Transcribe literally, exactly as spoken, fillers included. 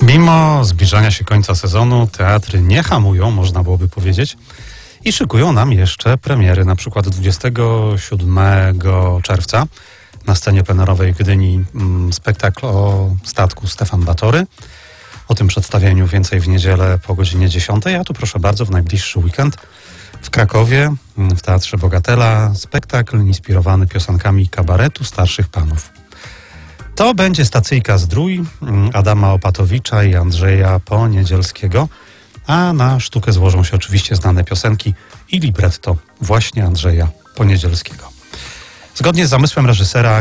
Mimo zbliżania się końca sezonu teatry nie hamują, można byłoby powiedzieć, i szykują nam jeszcze premiery. Na przykład dwudziestego siódmego czerwca na scenie plenerowej w Gdyni mm, spektakl o statku Stefan Batory. O tym przedstawieniu więcej w niedzielę po godzinie dziesiątej, a tu proszę bardzo w najbliższy weekend w Krakowie w Teatrze Bogatela spektakl inspirowany piosenkami kabaretu starszych panów. To będzie stacyjka Zdrój Adama Opatowicza i Andrzeja Poniedzielskiego, a na sztukę złożą się oczywiście znane piosenki i libretto właśnie Andrzeja Poniedzielskiego. Zgodnie z zamysłem reżysera